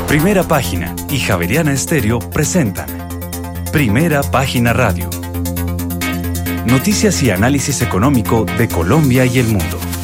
Primera Página y Javeriana Estéreo presentan Primera Página Radio. Noticias y análisis económico de Colombia y el mundo.